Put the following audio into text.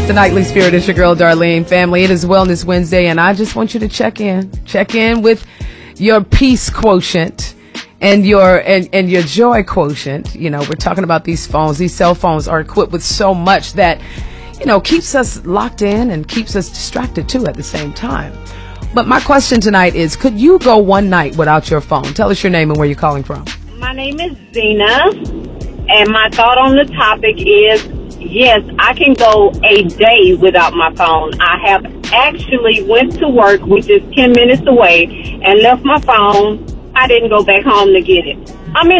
The Nightly Spirit is your girl, Darlene. Family, it is Wellness Wednesday, and I just want you to check in with your peace quotient and your joy quotient. You know, we're talking about these phones. These cell phones are equipped with so much that, you know, keeps us locked in and keeps us distracted too at the same time. But my question tonight is, could you go one night without your phone? Tell us your name and where you're calling from. My name is Zena, and my thought on the topic is, yes, I can go a day without my phone. I have actually went to work, which is 10 minutes away, and left my phone. I didn't go back home to get it. I'm in